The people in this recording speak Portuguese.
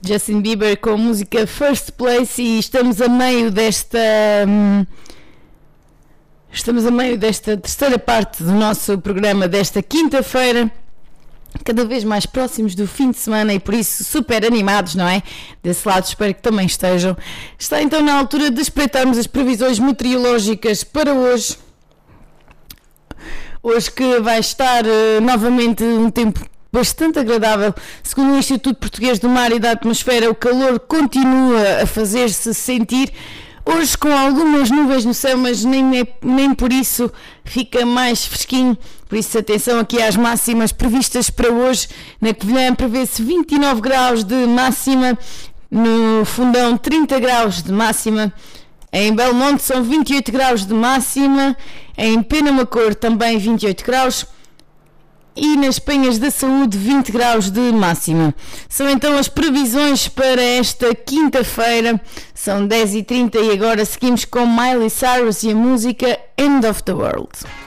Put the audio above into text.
Justin Bieber com a música First Place, e estamos a meio desta terceira parte do nosso programa desta quinta-feira, cada vez mais próximos do fim de semana e por isso super animados, não é? Desse lado espero que também estejam. Está então na altura de espreitarmos as previsões meteorológicas para hoje. Hoje que vai estar novamente um tempo bastante agradável. Segundo o Instituto Português do Mar e da Atmosfera, o calor continua a fazer-se sentir. Hoje com algumas nuvens no céu, mas nem por isso fica mais fresquinho. Por isso atenção aqui às máximas previstas para hoje. Na Covilhã prevê-se 29 graus de máxima, no Fundão 30 graus de máxima, em Belmonte são 28 graus de máxima, em Penamacor também 28 graus e nas Penhas da Saúde 20 graus de máxima. São então as previsões para esta quinta-feira, são 10h30 e agora seguimos com Miley Cyrus e a música End of the World.